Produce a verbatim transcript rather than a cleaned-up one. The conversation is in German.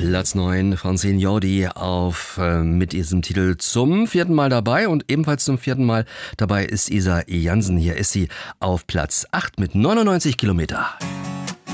Platz neun, Francine Jordi auf äh, mit diesem Titel zum vierten Mal dabei und ebenfalls zum vierten Mal dabei ist Isa Jansen. Hier ist sie auf Platz acht mit neunundneunzig Kilometer.